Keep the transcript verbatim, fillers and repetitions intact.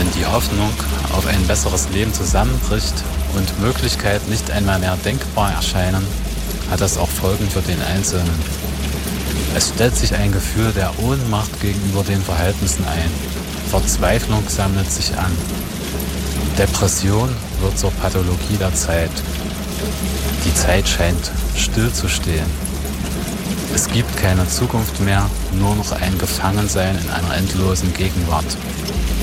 Wenn die Hoffnung auf ein besseres Leben zusammenbricht und Möglichkeiten nicht einmal mehr denkbar erscheinen, hat das auch Folgen für den Einzelnen. Es stellt sich ein Gefühl der Ohnmacht gegenüber den Verhältnissen ein. Verzweiflung sammelt sich an. Depression wird zur Pathologie der Zeit. Die Zeit scheint stillzustehen. Es gibt keine Zukunft mehr, nur noch ein Gefangensein in einer endlosen Gegenwart.